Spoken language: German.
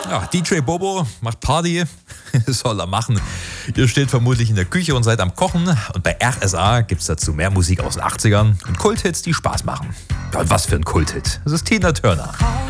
Ja, DJ Bobo macht Party. Soll er machen. Ihr steht vermutlich in der Küche und seid am Kochen. Und bei RSA gibt's dazu mehr Musik aus den 80ern und Kulthits, die Spaß machen. Ja, und was für ein Kulthit. Das ist Tina Turner.